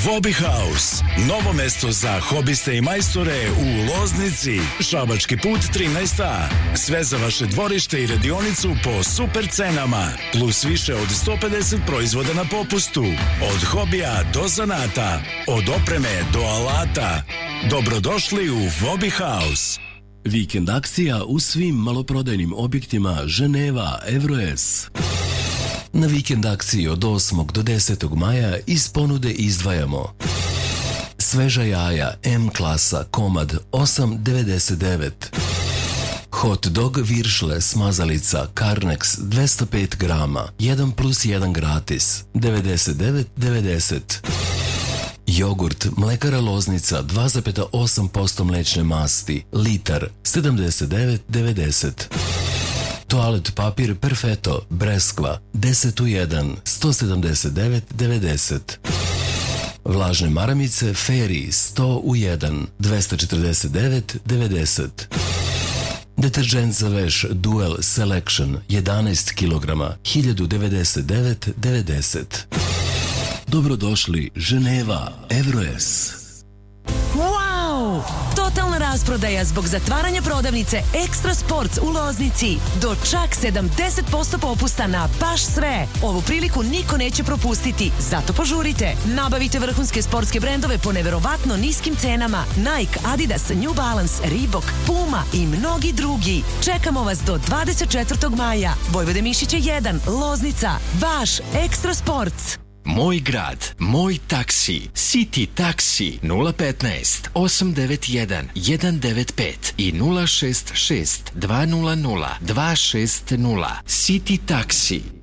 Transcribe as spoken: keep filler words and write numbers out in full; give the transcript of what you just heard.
Hobby House, novo mesto za hobiste i majstore u Loznici, Šabački put trinaest A. Sve za vaše dvorište i radionicu po super cenama, plus više od sto pedeset proizvoda na popustu. Od hobija do zanata, od opreme do alata. Dobrodošli u Hobby House. Vikend akcija u svim maloprodajnim objektima Ženeva, Evroes. Na vikend akciji od osmog do desetog maja iz ponude izdvajamo sveža jaja M klasa komad osam devedeset devet, hot dog viršle smazalica Carnex dvesta pet grama, jedan plus jedan gratis, devedeset devet devedeset. Jogurt Mlekara Loznica dva zarez osam posto mlečne masti, litar, sedamdeset devet devedeset. Toalet papir Perfetto, Breskva, deset u jedan, sto sedamdeset devet devedeset. Vlažne maramice Fairy, sto u jedan, dvesta četrdeset devet devedeset. Deterđent za veš Duel Selection, jedanaest kilograma, hiljadu devedeset devet devedeset. Dobrodošli Ženeva, Evroes. Wow! Totalna rasprodaja zbog zatvaranja prodavnice Extra Sports u Loznici. Do čak sedamdeset posto popusta na baš sve. Ovu priliku niko neće propustiti, zato požurite. Nabavite vrhunske sportske brendove po neverovatno niskim cenama. Nike, Adidas, New Balance, Reebok, Puma i mnogi drugi. Čekamo vas do dvadeset četvrtog maja. Vojvode Mišića jedan, Loznica. Vaš Extra Sports. Moj grad, moj taksi, City Taxi nula petnaest osam devet jedan jedan devet pet i nula šest šest dva nula nula dva šest nula. City Taxi.